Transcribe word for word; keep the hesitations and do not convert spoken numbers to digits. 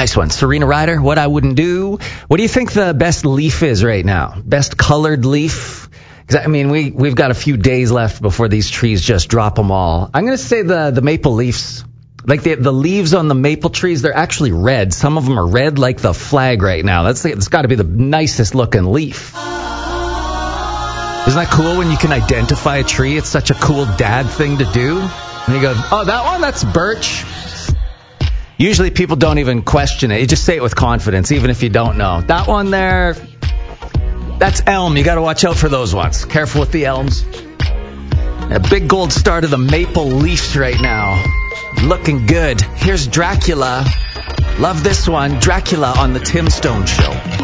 Nice one. Serena Ryder, What I Wouldn't Do. What do you think the best leaf is right now? Best colored leaf? 'Cause, I mean, we, we've got a few days left before these trees just drop them all. I'm going to say the, the maple leaves. Like the, the leaves on the maple trees, they're actually red. Some of them are red like the flag right now. That's It's got to be the nicest looking leaf. Isn't that cool when you can identify a tree? It's such a cool dad thing to do. And you go, oh, that one? That's birch. Usually people don't even question it. You just say it with confidence, even if you don't know. That one there, that's elm. You got to watch out for those ones. Careful with the elms. A big gold star to the maple leafs right now. Looking good. Here's Dracula. Love this one. Dracula on the Tim Stone Show.